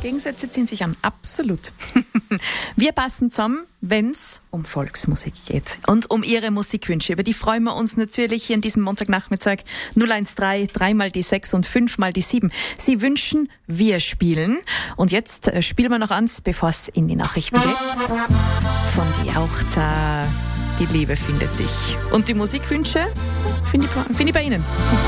Gegensätze ziehen sich an. Absolut. Wir passen zusammen, wenn es um Volksmusik geht und um Ihre Musikwünsche. Über die freuen wir uns natürlich hier an diesem Montagnachmittag. 013 3 mal die 6 und 5 mal die 7. Sie wünschen, wir spielen. Und jetzt spielen wir noch eins, bevor es in die Nachrichten geht. Von die Jauchzer, die Liebe findet dich. Und die Musikwünsche finde ich bei Ihnen.